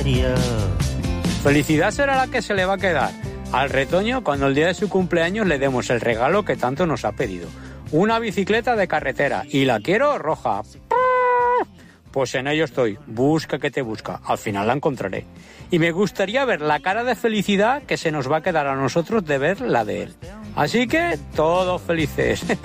Felicidad será la que se le va a quedar al retoño cuando el día de su cumpleaños le demos el regalo que tanto nos ha pedido. Una bicicleta de carretera, y la quiero roja. Pues en ello estoy. Busca que te busca. Al final la encontraré. Y me gustaría ver la cara de felicidad que se nos va a quedar a nosotros de ver la de él. Así que todos felices.